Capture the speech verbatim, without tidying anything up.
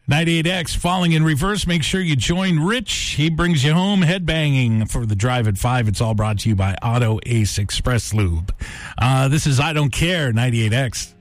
ninety-eight X falling in reverse. Make sure you join Rich. He brings you home headbanging for the drive at five. It's all brought to you by Auto Ace Express Lube. Uh, this is I Don't Care, ninety-eight X.